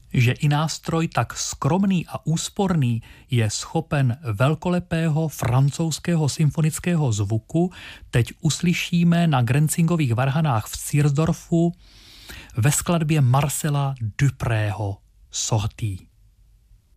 že i nástroj tak skromný a úsporný je schopen velkolepého francouzského symfonického zvuku, teď uslyšíme na Grenzingových varhanách v Ziersdorfu ve skladbě Marcela Duprého Sortie.